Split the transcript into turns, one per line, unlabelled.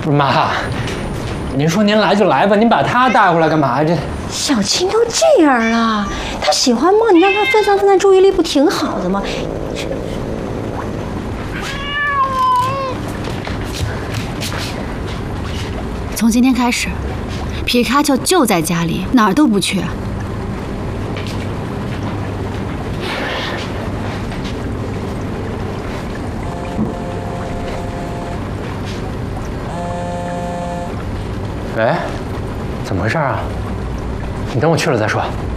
不是妈，您说您来就来吧，您把他带回来干嘛？这
小青都这样了，他喜欢梦，你让他分散注意力，不挺好的吗？
从今天开始，皮卡丘就在家里，哪儿都不去。
喂，怎么回事啊？你等我去了再说。